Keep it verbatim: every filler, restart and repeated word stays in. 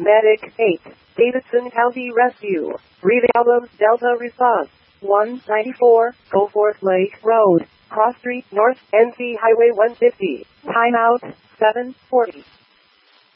Medic eight, Davidson County Rescue. Read albums Delta Response. one ninety-four, Goforth Lake Road, Cross Street North, N C Highway one fifty. Timeout, seven forty.